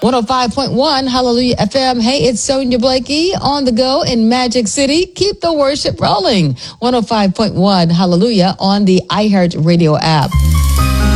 105.1 Hallelujah FM. Hey, it's Sonia Blakey on the go in Magic City. Keep the worship rolling. 105.1 Hallelujah on the iHeart Radio app.